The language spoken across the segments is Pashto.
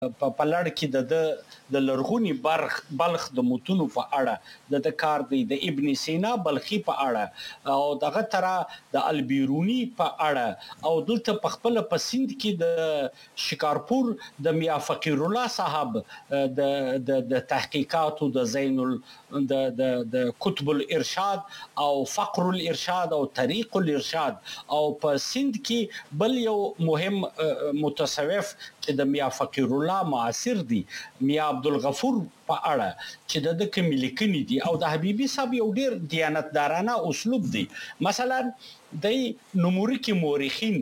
په لړ کې د لرغونی بلخ د متونو په اړه د کار دی د ابن سینا بلخی په اړه او دغه ترا د البیرونی په اړه او دلته په خپل په سند کې د شکارپور د میا فقیر الله صاحب د تحقیقاتو د زین د کتب الارشاد او فقر الارشاد او طریق الارشاد او په سند کې بل یو مهم متصوف چې د میا فقیر الله معاصر دی میا عبدالغفور په اړه چې د کوم لیکنې دي او د حبیبي صاحب یو ډیر دیانتدارانه اسلوب دی مثلا د نوموري کې مورخین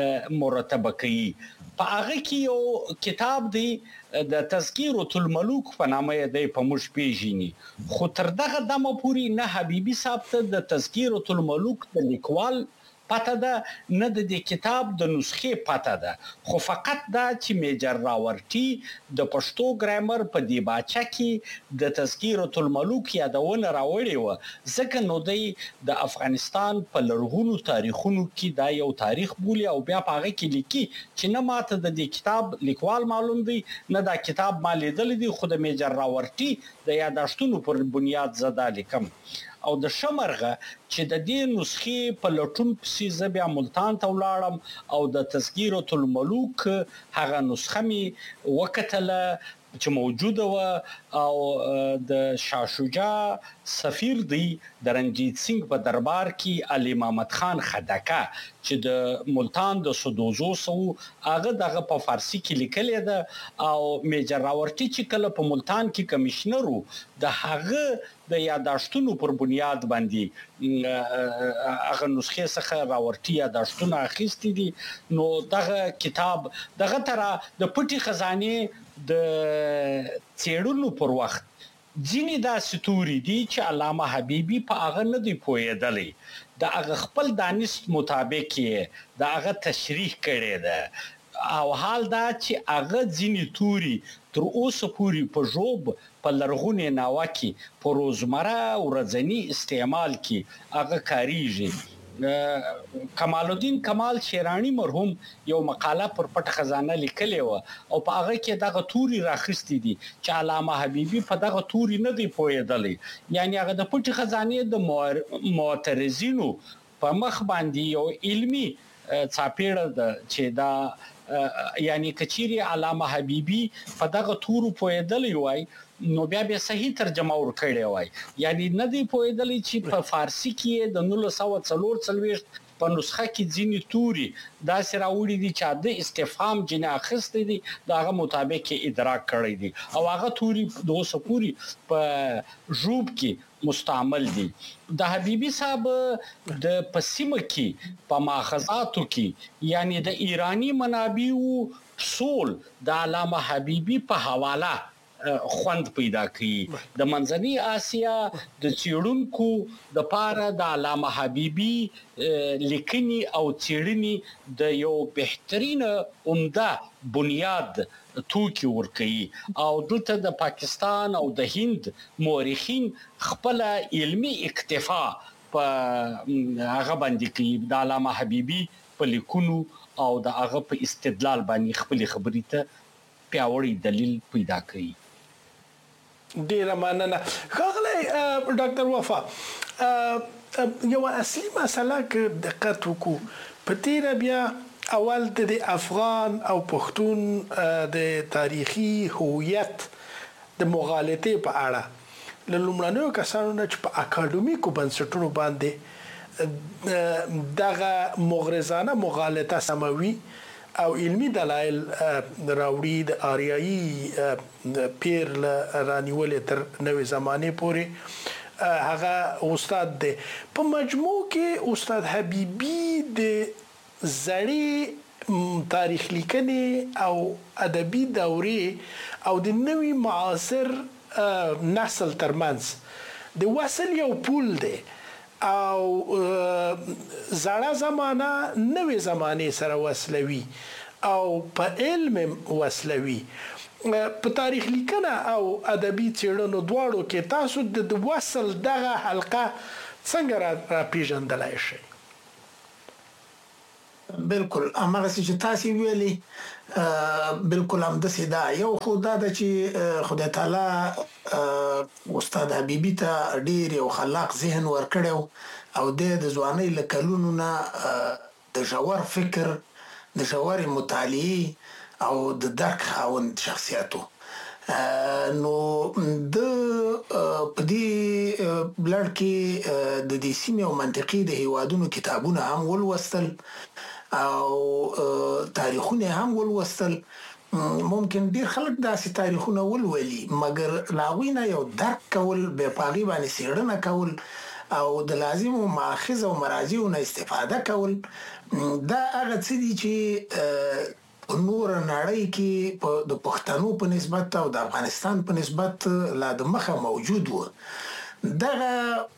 مرتبه کوي په هغه کې یو کتاب دی د تذکرۃ الملوک په نامه دی په مش پیژني خو تر دغه دمه پوری نه حبیبي صاحب ته د تذکرۃ الملوک د لیکوال پته ده نه د کتاب د نسخې پته ده خو فقط دا چې میجر راورټي د پښتو ګرامر په دی باچا کې د تذکرۃ الملوک یادونه راوړی و ځکه نو د افغانستان په لرغونو تاریخونو کې دا یو تاریخ بولی او بیا په هغه کې لیکي چې نه ماته د دې کتاب لیکوال معلوم دی نه دا کتاب ما لیدل دي خو د میجر راورټي د یاداشتونو پر بنیاد زده لیکم او د شمرغه چې د دې نسخې په لټون پسې زبیا ملتان ته ولاړم او د تذکرۃ الملوک هغه نسخه می وکټله چې موجوده و او د شاه شجاع سفیر دی د رنجیت سنگ په دربار کې علي محمد خان خدکه چې د ملتان د سدوزو سو هغه دغه په فارسی کې لیکل ده او میجر راورټي چې کله په ملتان کې کمشنر وو د هغه د یاداشتونو پر بنیاد باندې هغه نسخه څخه راورټي یاداشتونه اخیستي دي نو دغه کتاب دغه ترا د پټي خزانه د چېړونو پر وخت ځینې دا ستوري دي چې علامه حبیبي په هغه نه دی پوهېدلی د هغه خپل دانست مطابق یې د هغه تشریح کړی ده او حال دا چې هغه ځینې توري تر اوسه پورې په ژوب په لرغونې ناوه کې په روزمره ورځني استعمال کې هغه کاریږي کمال الدین کمال شیرانی مرحوم یو مقاله پر پټ خزانه لیکلې و او په هغه کې دغه توري راخستې دي چې علامه حبیبي په دغه توري نه دی پوهېدلی یعنی هغه د پټ خزانه د معترضینو په مخ باندې یو علمی څاپېړه ده چې دا یعنی کچيري علامه حبیبي په دغه تورو پوهېدلی وای نو بیا صحیح ترجمه ورکړی وای یعنی نه دی پوهېدلی چې په فارسی کې د 1944 په نسخه کې ځینې توري دا سره وړي دي چې د استفهام جنا اخستې دي داغه مطابق ادراک کړی دي او هغه توري د اوسه پوری په ژوب کې مستعمل دي د حبیبي صاحب د پسیمه کې په ماخذاتو کې یعنی د ایرانی منابعو سول د علامه حبیبي په حواله خوند پیدا کړي د منځنی آسیا د چیرونکو د پاره د علامه حبیبي لیکنی او چیرنی د یو بهترینه عمده بنیاد توکي ورکړي او دلته د پاکستان او د هند مورخین خپل علمی اکتفا په هغه باندې کوي د علامه حبیبي په لیکونو او د هغه په استدلال باندې خپل خبرې ته پیاوړی دلیل پیدا کوي ډیره مننه ښاغلی ډاکټر وفا یو اصلي مسله کې دقت وکړو په تیره بیا اول د افغان او پښتون د تاریخي هویت د مغالطې په اړه له لومړنیو کسانو نه چې په اکاډمیکو بنسټونو باندې دغه مغرضانه مغالطه سموي او علمی دلایل راوړي د آریایي پیر رانیولې تر نوې زمانه پورې هغه استاد دی په مجموع کې استاد حبیبي د زړې تاریخ لیکنې او ادبي دورې او د نوي معاصر نسل ترمنځ د وصل یو پول دی او زړه زمانہ نوې زمانه سره وصلوي او په علم وصلوي په تاریخ لیکنه او ادبي څېړنو دواړو کې تاسو د وصل دغه حلقه څنګه را پیژندلای شئ بالکل همغسې چې تاسې ویلي بالکل همداسې ده. یو خو دا ده چې خدای تعالی استاد حبیبي ته ډېر یو خلاق ذهن ورکړی و او دی د ځوانۍ له کلونو نه د ژور فکر، د ژورې مطالعې او د درک خاوند شخصیت و. نو د په دې لړ کې د دې سیمې او منطقې د هیوادونو کتابونه هم ولوستل او تاریخونه هم ولوستل. ممکن ډیر خلک داسې تاریخونه ولولي مګر له هغوی نه یو درک کول، بیا په هغې باندې څېړنه کول او د لازمو ماخذ او مراجعو نه استفاده کول دا هغه څه دي چې په نور نړۍ کې د پښتنو په نسبت او د افغانستان په نسبت لا د مخه موجود و. دغه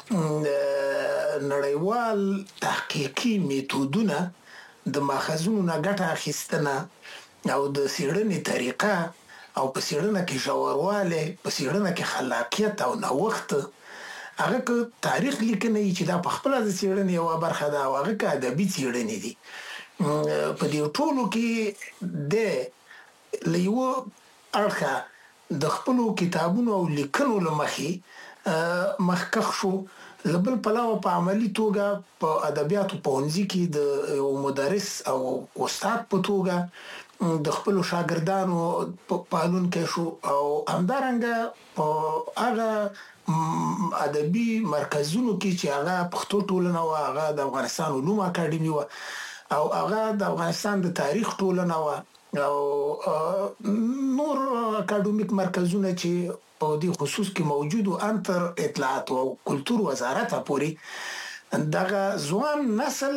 نړیوال تحقیقي میتودونه د ماخذونو نه ګټه اخیستنه او د څېړنې طریقه او په څېړنه کې ژوروالی، په څېړنه کې خلاقیت او نوښت، هغه که تاریخ لیکنه چې دا په خپله د څېړنې یوه برخه ده او هغه که ادبي څېړنې دي، په دې ټولو کې د له یوه اړخه د خپلو کتابونو او لیکنو له مخې مخکښ شو، له بل پلوه په عملي توګه په ادبیاتو پوهنځي کې د یو مدرس او استاد په توګه د خپلو شاګردانو پالونکی شو او همدارنګه په هغه ادبي مرکزونو کې چې هغه پښتو ټولنه وه، هغه د افغانستان علوم اکاډمي وه او هغه د افغانستان د تاریخ ټولنه وه او نور اکاډمیک مرکزونه چې په دې خصوص کې موجود و، ان تر اطلاعات او کلتور وزارت پورې دغه ځوان نسل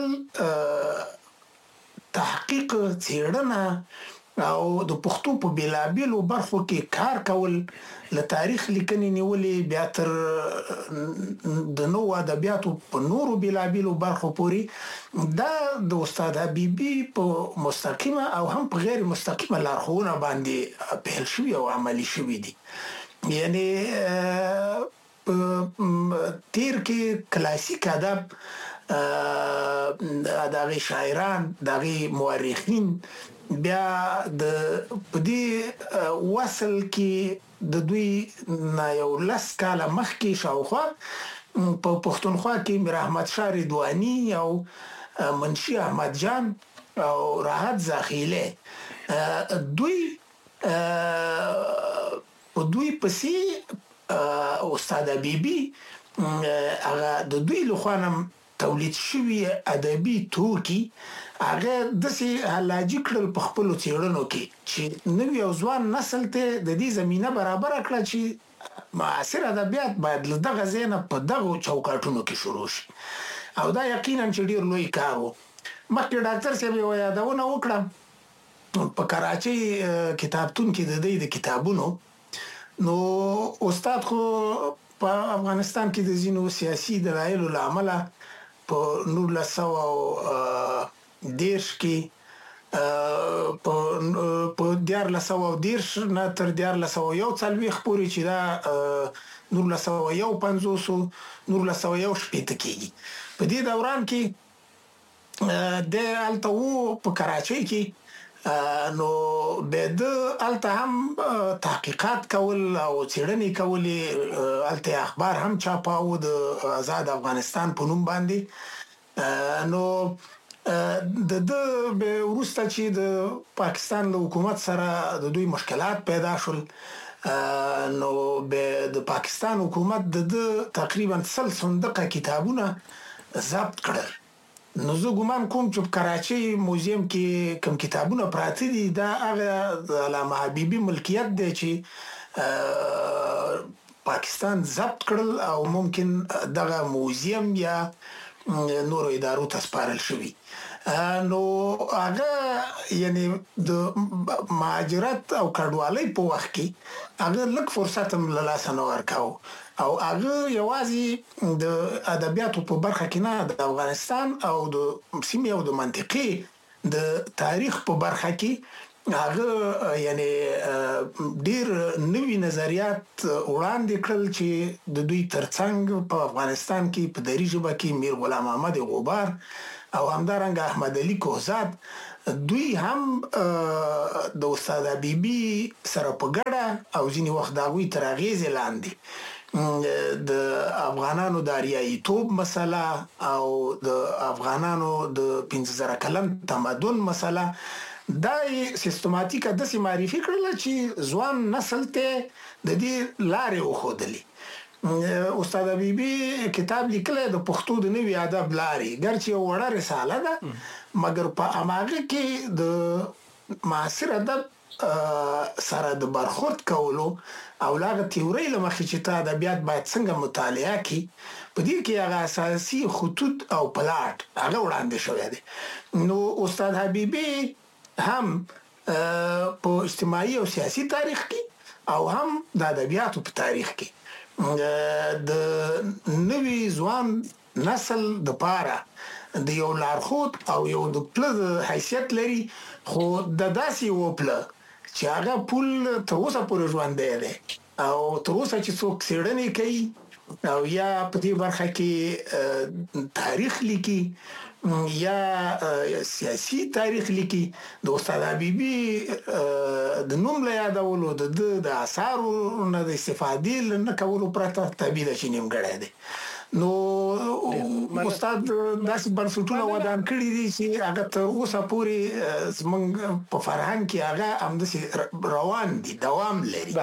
تحقیق، څېړنه او د پښتو په بیلابیلو برخو کې کار کول، له تاریخ لیکنې نیولې بیا تر د نوو ادبیاتو په نورو بیلابیلو برخو پورې دا د استاد حبیبي په مستقیمه او هم په غیر مستقیمه لارښوونه باندې پیل شوي او عملي شوي دي. یعنی تیر کې کلاسیک ادب دغه شاعران، دغه مورخین بیا د په دې وصل کې د دوی نه یو 10 کاله مخکې شاوخوا په پښتونخوا کې میر احمد شاه رضواني او منشي احمد جان او راحت زاخیله دوی پسې استاد حبیبي هغه د دوی لخوا نه تولید شوي ادبي توکي هغه داسې حلاجي کړل په خپلو څېړنو کې چې نوي او ځوان نسل ته د دې زمینه برابره کړه چې معاصر ادبیات باید له دغه ځای نه په دغو چوکاټونو کې شروع شي او دا یقینا چې ډېر لوی کار و. مخکې ډاکټر صاحب یوه یادونه وکړه په کراچۍ کتابتون کې د دوی د کتابونو، نو استاد خو په افغانستان کې د ځینو سیاسي دلایلو له امله په 1910 کې په 1410 نه تر 1441 پورې چې دا 1951 1960 کېږي، په دې دوران کې د هلته و په کراچۍ کې، نو به د هلته هم تحقیقات کول او څېړنې کولې، هلته اخبار هم چاپاوه د آزاد افغانستان په نوم باندې. نو د وروسته چې د پاکستان له حکومت سره د دوی مشکلات پیدا شول، نو به د پاکستان حکومت د تقریبا 100 صندوقه کتابونه ضبط کړل. نو زه ګومان کوم چې په کراچۍ موزیم کې کوم کتابونه پراته دي دا هغه د علامه حبیبي ملکیت دی چې پاکستان ضبط کړل او ممکن دغه موزیم یا نورو ادارو ته سپارل شوي. نو هغه یعنی د مهاجرت او کډوالۍ په وخت کې هغه لږ فرصت هم له لاسه نه ورکاوه او هغه یوازې د ادبیاتو په برخه کې نه، د افغانستان او د سیمې او د منطقې د تاریخ په برخه کې هغه یعنی ډیر نوي نظریات وړاندې کړل چې د دوی ترڅنګ په افغانستان کې په دري ژبه کې میر غلام احمد غبار او همدارنګه احمد علي کوهزاد دوی هم د استاد حبیبي سره په ګډه او ځینې وخت د هغوی تر اغېزې لاندې د افغانانو د اریایي توب مسله او د افغانانو د 15,000 کلن تمدن مسله دا یې سیستماتیکه داسې معرفي کړله چې ځوان نسل ته د دې لارې وښودلې. استاد حبیبي کتاب لیکلی د پښتو د نوي ادب لارې، ګرچې یو وړه رساله ده مګر په هماغه کې د معاصر ادب سره د برخورد کولو او لاغه تیوري لمخې چې ته ادبیات باید څنګه مطالعه کی په دې کې هغه اساسي خطوط او پلاټ هغه وړاندې شوی دی. نو استاد حبیبي هم په اجتماعي او سیاسي تاریخ کې او هم د ادبیاتو په تاریخ کې د نوي ځوان نسل د پاره د یو لارښود او یو د پله حیثیت لري، خو د داسې و پله چې هغه پول تر اوسه پورې ژوندی دی او تر اوسه چې څوک څېړنې کوي او یا په دې برخه کې تاریخ لیکي یا سیاسي تاریخ لیکي، د استاد حبیبي د نوم له یادولو د اثارو نه د استفادې نه کولو پرته طبیعي ده چې نیمګړی دی. نو استاد داسې بنسټونه ودان کړي دي چې هغه تر اوسه پورې زموږ په فرهنګ کې هغه همداسې روان دي، دوام لري.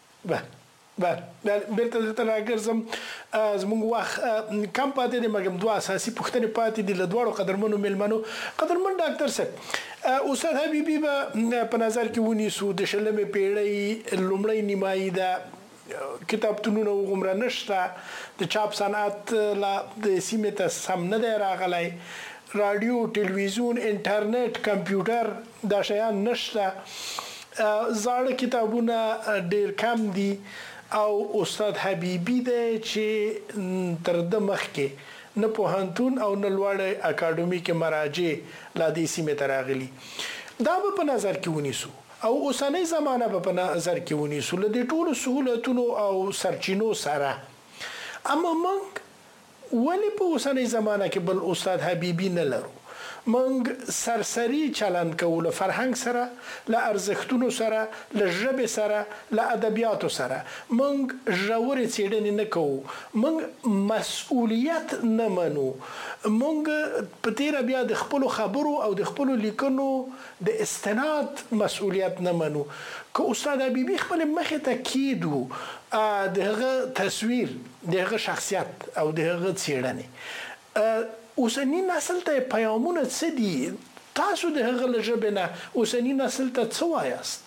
بیرته ته راګرځم، زموږ وخت کم پاتې دی مګر دوه اساسي پوښتنې پاتې دي له دواړو قدرمنو میلمنو. قدرمن ډاکټر صاحب، استاد حبیبي به په نظر کې ونیسو د 20مې پیړۍ لومړۍ نیمایي ده، کتابتونونه وغومره نشته، د چاپ صنعت لا د سیمې ته سم نه دی راغلی، رادیو، ټلویزیون، انټرنیټ، کمپیوټر دا شیان نشته، زاړه کتابونه ډیر کم دي او استاد حبیبي دی چې تر د مخکې نه پوهنتون او نه لوړ اکاډمیک مراجع لا دې سیمې ته راغلي. دا به په نظر کې ونیسو او اوسنۍ زمانه په نظر کې ونیسو له دې ټولو سهولتونو او سرچینو سره. اما موږ ولې په اوسنۍ زمانه کې بل استاد حبیبي نه لرو؟ موږ سرسری چلند کوو له فرهنګ سره، له ارزښتونو سره، له ژبې سره، له ادبیاتو سره. موږ ژورې څېړنې نه کوو، موږ مسؤلیت نه منو، موږ په تیره بیا د خپلو خبرو او د خپلو لیکنو د استناد مسؤلیت نه منو. که استاد حبیبي خپل مخې ته کیدو د هغه تصویر، د هغه شخصیت او د هغه څېړنې، اوسنی نسل ته پیغامونه څه دي؟ تاسو د هغه له ژبې نه اوسنی نسل ته څه وایاست؟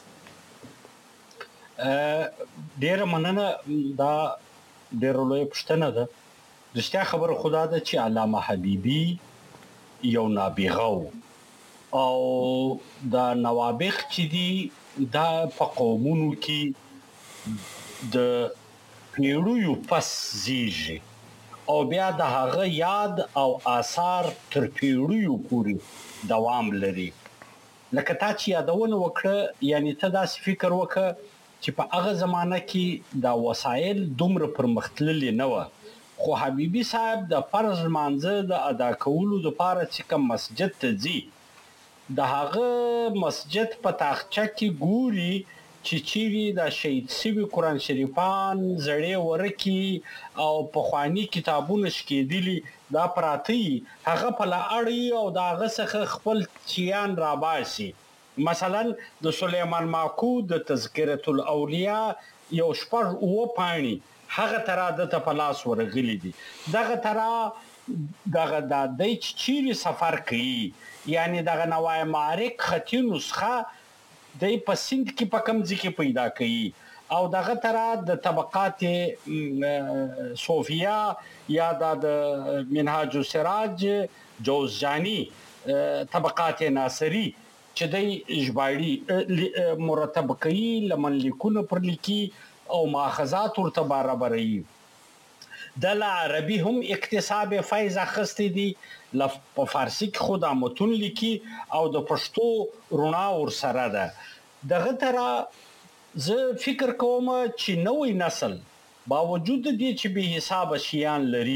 ډیره مننه، دا ډیره لویه پوښتنه ده. رښتیا خبره خو دا ده چې علامه حبیبي یو نابغه و او دا نوابغ چې دي دا په قومونو کې د پیړیو پس زیږي او بیا د هغه یاد او آثار تر پیړیو پورې دوام لري. لکه تا چې یادونه وکړه، یعنی ته داسې فکر وکړه چې په هغه زمانه کې دا وسایل دومره پرمختللي نه وه، خو حبیبي صاحب د فرض لمانځه د ادا کولو لپاره چې کوم مسجد ته ځي، د هغه مسجد په تاخچه کې ګوري چې چیرې د شهید شوي قرآن شریفان زړې ورکې او پخواني کتابونه شکېدلي دا پراته وي، هغه په لاړې او د هغه څخه خپل چیان راباسي. مثلا د سلیمان ماکو د تذکرة الاولیاء یو 6 پاڼې هغه ترا د په لاس ورغلي دي. دغه ترا دغه د دای چیرې سفر کوي، یعنی دغه نوای معارک خطي نسخه د په سند کې په کم ځای کې پیدا کړي او دغه ترا د طبقات صوفیه یا د منهاج السراج جوزجانی طبقات ناصری چې د ژباړي مرتب کړي، لمن لیکونه پر لیکي او ماخذات ورته برابروي. د عربي هم اکتساب فیض اخستی دي، په فارسی کې خود متون لیکي او د پښتو رڼا ور سره ده. دغه ترا زه فکر کوم چې نوې نسل باوجود دې چې به حساب شیان لري،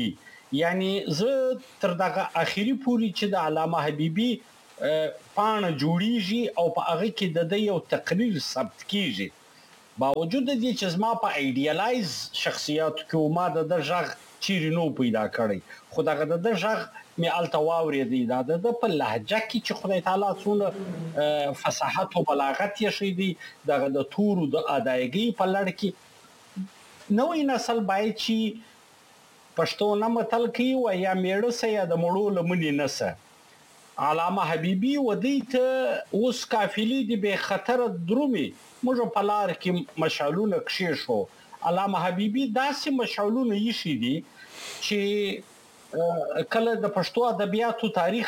یعنی زه تر دغه اخیری پوری چې د علامه حبیبي پاڼه جوړیږي او په هغه کې د یو تقریر ثبت کیږي باوجود د دې چې زما په ایډیالایز شخصیت کې ما د ژغ چیرې نو پیدا کړی خو دغه د ژغ می التواوري دی دا د په لهجه کې چې خدای تعالی څونه فصاحت او بلاغت یې شي دی دغه د تور او د ادایګي په لړ کې نوې نسل باید چې پښتو نه متل کوي او یا میړه سه یا د مړو لمنې نسه علامه حبیبي ودی ته اوس قافلې دی به خطر درومي موږ په لار کې مشالونه کښې شو علامه حبیبي داسې مشالونه یې شي دي چې کله د پښتو ادبیاتو تاریخ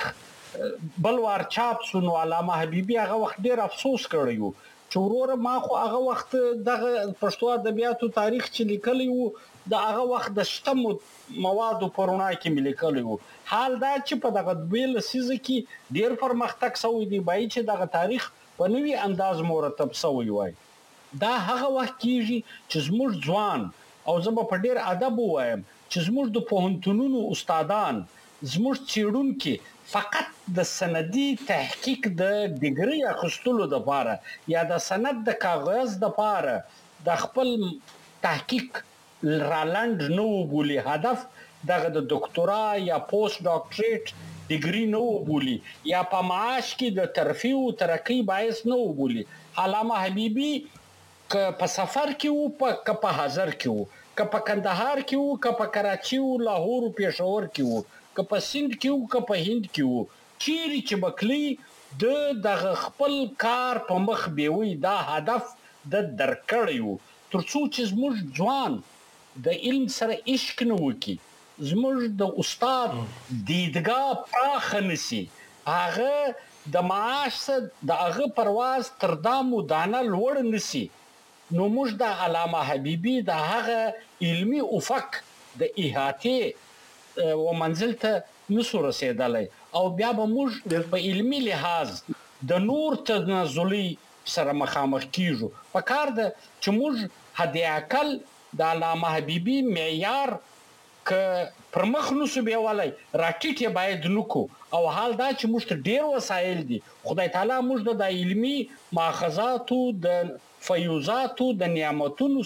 بل وار چاپ سونو علامه حبیبي هغه وخت ډیر افسوس کړی وو چې وروره ما خو هغه وخت د پښتو ادبیاتو تاریخ چې لیکلی وو د هغه وخت د شتم موادو پرونه کې ملي وو حال دا چې په دغه بیل سیزه کې ډیر پرمختګ شوی دی بای چې دغه تاریخ په نوې انداز مرتب شوی وای دا هغه وخت کېږي چې زموږ ځوان او زما په ډیر ادب وایم چې زموږ د پوهنتونونو استادان زموږ چیرونکو فقط د سندي تحقیق د ډیګري اخستلو لپاره یا د سند د کاغذ لپاره د خپل تحقیق رالند نو بولی هدف دغه د ډاکټورا یا پوسټ ډاکټریټ ډیګري نو بولی یا په معاش کې د ترفیع او ترقی باعث نو بولی علامه حبیبي ک په سفر کې او په حاضر کې او ک په کندهار کې او ک په کراچي او لاهور او پېښور کې او ک په سند کې او ک په هند کې او چیرې چې بکلی د خپل کار په مخ بیوي دا هدف د درکړیو ترڅو چې زموږ ځوان د علم سره عشق نه وکي زموږ د استاد دیدګاه پراخ نسی هغه د معاش د هغه پرواز تر دامو دانه لوړ نسی نو موږ د علامه حبیبي د هغه علمی افق د احاطه و منزل ته نسو رسیدلی او بیا به موږ په علمی لحاظ د نور تنزلی سره مخامخ کیږو په کار د چې موږ هدي عقل د علامه حبیبي معیار ک پرمخ نو سو بیوالای راټیټ باید نکو او حال دا چې موږ ډیر وسایل دي خدای تعالی موږ د علمی ماخذاتو د فیوزاتو د نعمتونو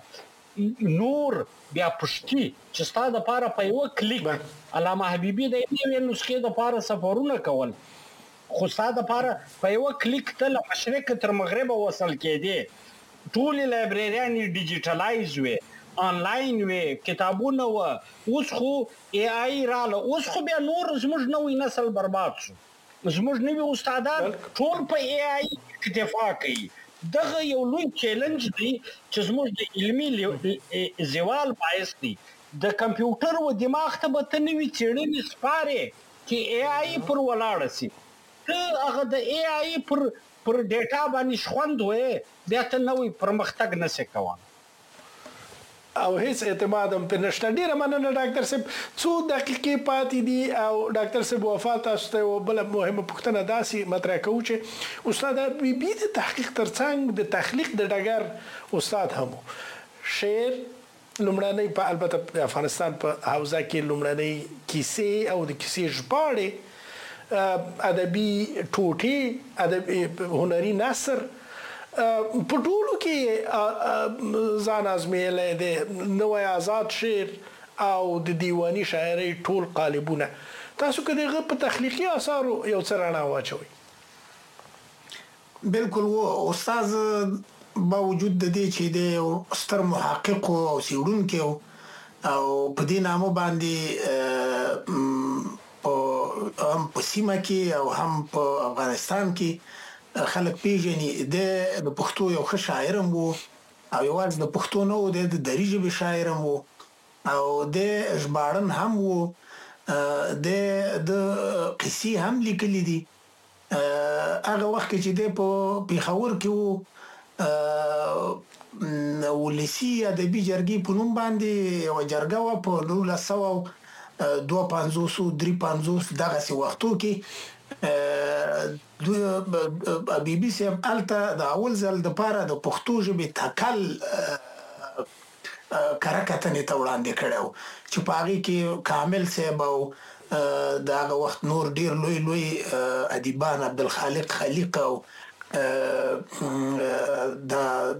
څخه نور بیا پښتي چې ستاسو لپاره په یو کلیک علامه حبیبي د یوې نسخې لپاره سفرونه کول خو ستاسو لپاره په یو کلیک تل مشرق تر مغرب وصل کېدی ټول لایبرریان ډیجیټلایز وي آنلاین وي کتابونه و اوس خو ای آی رااله اوس خو بیا نور زموږ نوې نسل برباد شو زموږ نوې استادان ټول په ای آی اکتفا کوي دغه یو لوی چیلنج دی چې زموږ د علمي زوال باعث دی د کمپیوټر و دماغ ته به نوې چیرې سپاره چې ای آی پر ولاړ شي ته هغه د ای آی پر ډیټا باندې خوند وې بیا ته نوې پرمختګ نشي کوان او هیڅ اعتماد هم په نشته ډیره مننه ډاکټر صاحب څو دقیقې پاتې دي او ډاکټر صاحب وفات تاسو ته بل مهمه پوښتنه داسې مطرح کوم چې استاد حبیبي د تحقیق ترڅنګ د تخلیق د ډګر استاد هم شعر لومړنۍ په البته په افغانستان په حوزه کې لومړنۍ کیسې او د کیسې ژباړې ادبي ټوټې ادبي هنري نثر په ټولو کې ځان ازمېیلی دی نوی آزاد شعر او د دیواني شاعرۍ ټول قالبونه تاسو که دغه په تخلیقي اثارو یو څه رڼا واچوئ بالکل و استاد باوجود د دې چې د ستر محقق او څېړونکی او په دې نامه باندې هم په سیمه کې او هم په افغانستان کې خلک پیژني د پښتو یو ښه شاعر وو او یوازې د پښتو نه و د دري ژبې شاعر وو او د ژباړن هم وو د قصې هم لیکلي دي هغه وخت چې د په پیښور کې وو ولسی ادبي جرګې په نوم باندې یو جرګه و په 1952 دغه وختو کې بي بي سي الته د اول ځل د پاره د پښتو ژبې تکل کرکټنې ته وړاندې کړو چې پاغي کې کامل صاحب او داغه وخت نور ډیر لوی ادیبان عبدالخالق خلیق او د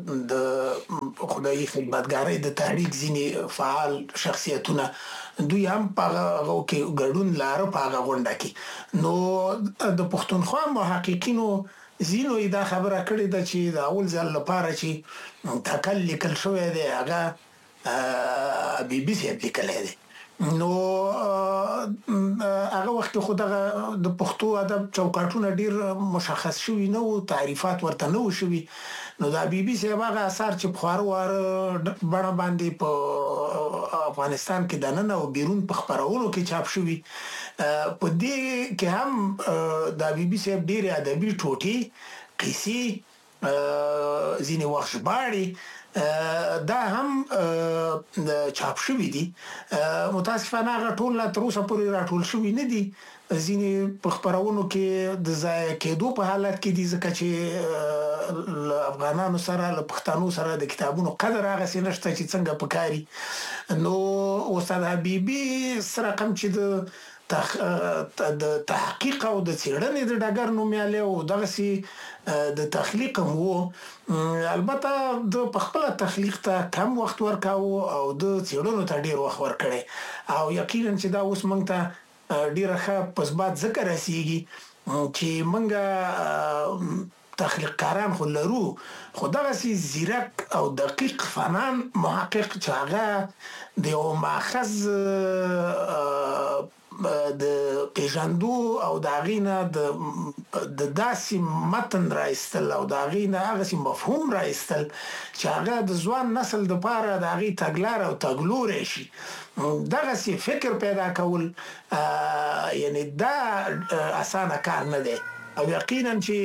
خدای خدمتګارۍ د تحریک ځینی فعال شخصیتونه دوی هم پاغه کې ګډون لاره پاغه غونډه کې نو د پښتونخوا محققینو زینو دا خبره کړې ده چې د اول ځل لپاره چې تکل لیکل شوی دی هغه بي بي سي لیکلی دی نو هغه وخت خو د پښتو ادب چوکاټونه ډیر مشخص شوي نه او تعریفات ورته نه وشوي نو دا بي بي سي هغه اثر چې په خوار بڼه باندې په افغانستان کې دننه او بیرون په خبرونو کې چاپ شوي په دې کې هم دا بي بي سي ډیر ادبي ټوټې قصې ځینې وخت ژباړې دا هم چاپ شوی دي متاسفانه هغه ټول لا تر اوسه پورې راټول شوی نه دي ځینې په خبرونو کې د ضایع کېدو په حالت کې دي ځکه چې افغانانو سره له پښتنو سره د کتابونو قدر هغه نشته چې څنګه پکاري نو استاد حبیبي سره کوم چې د تحقیق او د څېړنې د ډګر نومیاله او دغه سي د تخلیق مو البته د خپل تخلیق ته کم وخت ورکاو او د څېړنو ته ډیر وخت ورکړي او یقینا چې دا اوس مونږ ته ډیره ښه پسبات ذکر راسیږي چې مونږه تخلیقکاران خو لرو خو دغه سي زیرک او دقیق فنان محقق چې هغه د یو ماخذ د پیژندو او د غینا د داسې متن راایستل او د غینا هغه سي مفهوم راایستل چې هغه د ځوان نسل د پاره د غي تګلار او تګلور شي دغه سي فکر پیدا کول یعنی دا اسانه کار نه دی او یقینا چې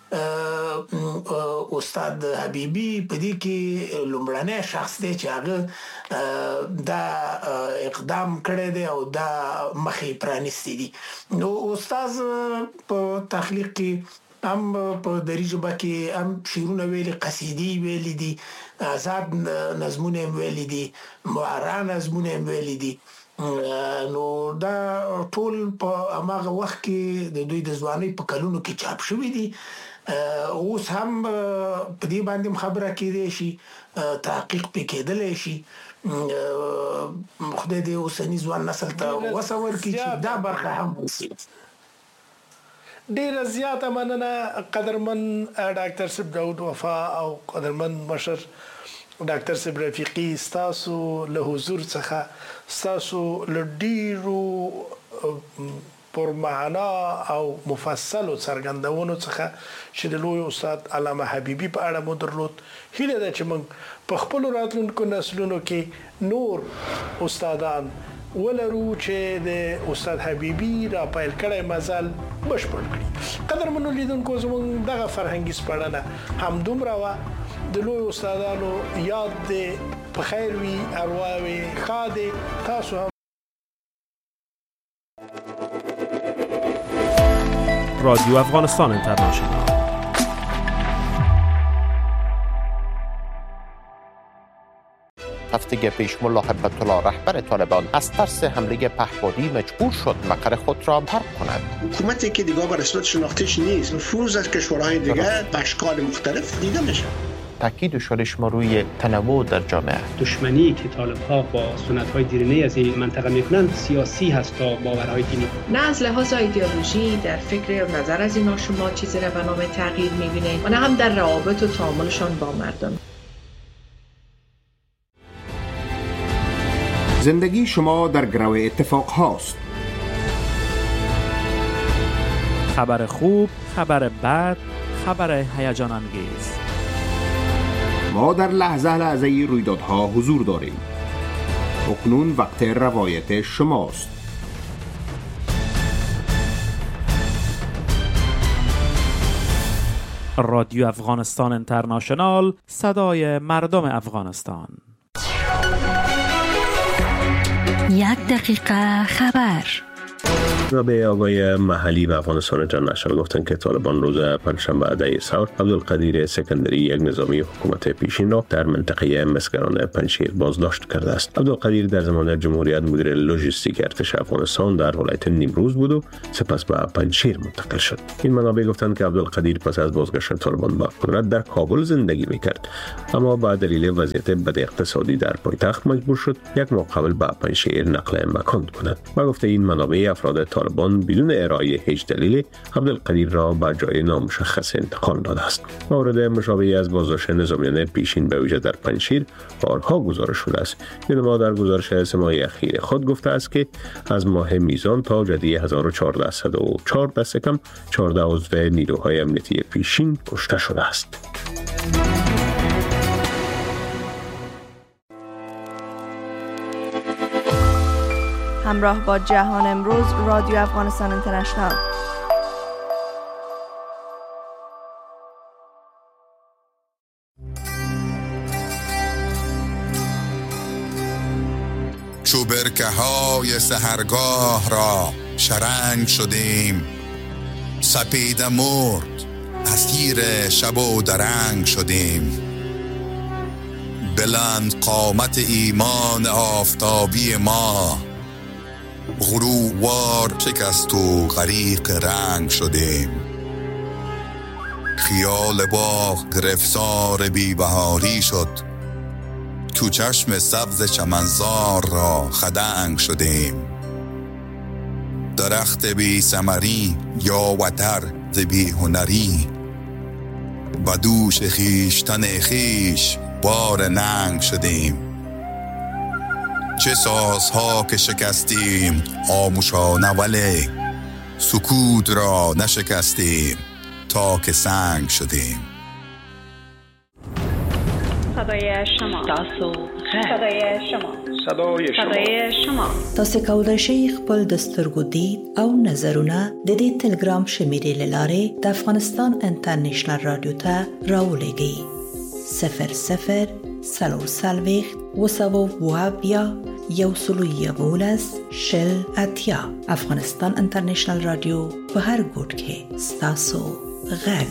استاد حبیبي په دې کې لومړنی شخص دی چې هغه دا اقدام کړی دی او دا مخې پرانیستی دي نو استاد په تخلیق کې هم په دری ژبه کې هم شعرونه ویلي قصیدې ویلي دي آزاد نظمونه ویلي دي معرا نظمونه ویلي دي نو دا ټول په هغه وخت کې د دوی د ځوانۍ په کلونو کې چاپ شوی دي اوس هم په دې باندې خبره کېدې شي تحقیق پکېدل شي خدای دې اوسنی ځوان نسل ته وسور کی چې دا برخه هم وسی ډیر زیاته مننه قدرمن ډاکټر صاحب داود وفا او قدرمن مشر ډاکټر صاحب رفیقي تاسو له حضور څخه تاسو لډیرو پر معنا او مفصل څرګندونو څخه چې د لوی استاد علامه حبیبي په اړه مو درلود هیله ده چې موږ په خپل راتلونکو نسلونو کې نور استادان ولرو چې د استاد حبیبي را پیل کړی مزل بشپړ کړي قدرمنو لیدونکو زموږ دغه فرهنګي سپړنه همدومره وه د لوی استادانو یاد دې په خیر وي اروا وي ښه دې تاسو هم رادیو افغانستان اینترنشنال هفته پیش ملا هیبت الله رهبر طالبان از ترس حمله پهپادی مجبور شد مقر خود را ترک کند. حکومتی که دیگه به رسمیت شناختیش نیست نفوذ از کشورهای دیگه به اشکال مختلف دیده میشه. تاکید شدش روی تنوع در جامعه. دشمنی که طالب‌ها با سنت‌های دیرینه از این منطقه میکنند سیاسی هست تا باورهای دینی. نه از لحاظ ایدئولوژی در فکر و نظر از اینا شما چیزی را به نام تغییر می‌بینید و نه هم در روابط و تعاملشان با مردم. زندگی شما در گرو اتفاق هاست. خبر خوب، خبر بد، خبر هیجان انگیز. ما در لحظه رویدادها حضور داریم. اکنون وقت روایت شماست. رادیو افغانستان اینترنشنال، صدای مردم افغانستان. 1 دقیقه خبر. به آقای محلی و افغانستان اینترنشنال گفتن که طالبان روز پنجشنبه عده ثور عبدالقدیر سکندری، یک نظامی حکومت پیشین را در منطقه مسگران پنجشیر بازداشت کرده است. عبدالقدیر در زمان جمهوریت مدیر لوجستیک ارتش افغانستان در ولایت نیمروز بود و سپس به پنجشیر منتقل شد. این منابع گفتند که عبدالقدیر پس از بازگشت طالبان به قدرت در کابل زندگی میکرد، اما به دلیل وضعیت بد اقتصادی در پایتخت مجبور شد یک ماه قبل به پنجشیر نقل مکان کند. با گفته این منابع، افراد طالبان بدون ارائه هیچ دلیل عبدالقدیر را به جای نامشخص انتقال داده است. مورد مشابهی از بازداشت نظامیان پیشین به ویژه در پنجشیر بارها گزارش شده است. یونما در گزارش سه ماهه اخیر خود گفته است که از ماه میزان تا جدی 1404 دست کم 14 عضو نیروهای امنیتی پیشین کشته شده است. همراه با جهان امروز، رادیو افغانستان اینترنشنال. چوبرکه های سحرگاه را شرنگ شدیم، سپید مرد اسیر شب و درنگ شدیم. بلند قامت ایمان آفتابی ما غروبوار شکست و غریق رنگ شدیم. خیال باغ گرفتار بی‌بهاری شد، تو چشم سبز چمنزار را خدنگ شدیم. درخت بی ثمری یا وتر ز بی هنری، و دوش خیشتن خیش بار ننگ شدیم. چه سازها که شکستیم آموشانه، ولی سکوت را نشکستیم تا که سنگ شدیم. صدای شما، صدای شما، صدای شما. تاسو کولای شئ خپل د سترګو دید او نظرونه د دې ټلګرام شمیرې له لارې د افغانستان انټرنیشنل رادیو ته راولېږئ. 00 صلوصلويخ وسووابیا یوسلویبولس شل اتیا. افغانستان انټرنیشنل رادیو په هر ګوټ کې ستاسو غږ.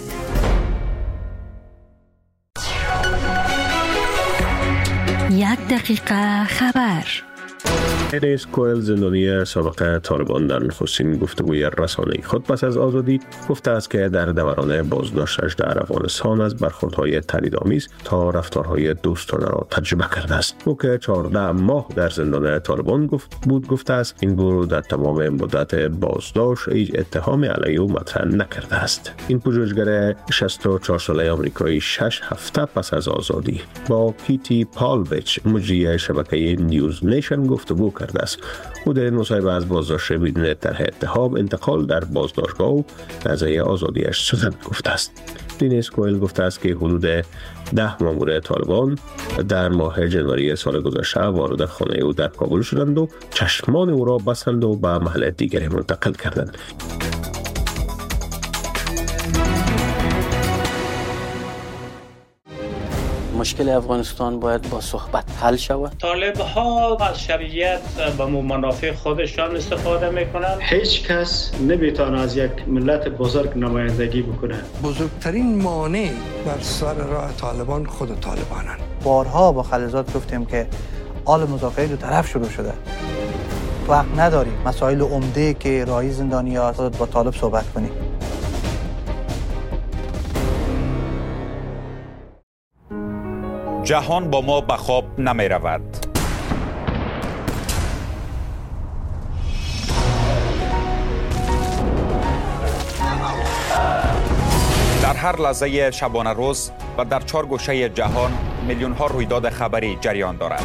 یک دقیقه خبر. دنیس کوئل، زندانی سابق طالبان، در نخستین گفتگوی رسانه‌ای خود پس از آزادی گفته است که در دوران بازداشتش در افغانستان از برخوردهای تهدیدآمیز تا رفتارهای دوستانه را تجربه کرده است. او که 14 ماه در زندان طالبان گفته است این گروه در تمام مدت بازداشت هیچ اتهام علیه او مطرح نکرده است. این پژوهشگر 64 ساله آمریکایی 6 هفته پس از آزادی با کیتی پالویچ، مجری شبکه نیوز نیشن، گفتگو کرده است. او در این مصاحبه از بازداشت بدون طرح اتهام، انتقال در بازداشتگاه و لحظه آزادیش سخن گفته است. دنیس کوئل گفته است که حدود 10 مامور طالبان در ماه جنوری سال گذشته وارد خانه او در کابل شدند و چشمان او را بستند و به محل دیگری منتقل کردند. مشکل افغانستان باید با صحبت حل شود. طالب ها از شریعت به منافع خودشان استفاده میکنند. هیچ کس نمیتونه از یک ملت بزرگ نمایندگی بکنه. بزرگترین مانع بر سر راه طالبان خود طالبانن. بارها با خلیزات گفتیم که حال مذاکره دو طرف شروع شده. وقت نداریم مسائل عمده که راهی زندانیان با طالب صحبت کنیم. جهان با ما به خواب نمی رود. در هر لحظه شبانه روز و در 4 گوشه جهان میلیون ها رویداد خبری جریان دارد.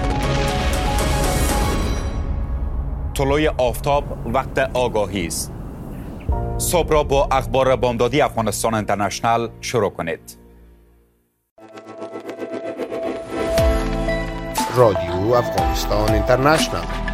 طلوع آفتاب وقت آگاهی است. صبح را با اخبار بامدادی افغانستان اینترنشنال شروع کنید. رادیو افغانستان اینترنشنال